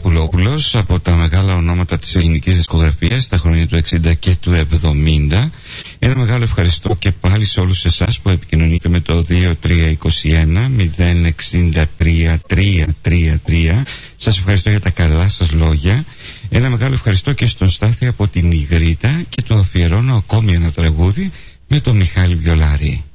Πουλόπουλος, από τα μεγάλα ονόματα της ελληνικής δισκογραφίας στα χρόνια του 60 και του 70. Ένα μεγάλο ευχαριστώ και πάλι σε όλους εσάς που επικοινωνείτε με το 2321 063 333. Σας ευχαριστώ για τα καλά σας λόγια. Ένα μεγάλο ευχαριστώ και στον Στάθη από την Ιγρήτα, και του αφιερώνω ακόμη ένα τραγούδι με τον Μιχάλη Βιολάρη.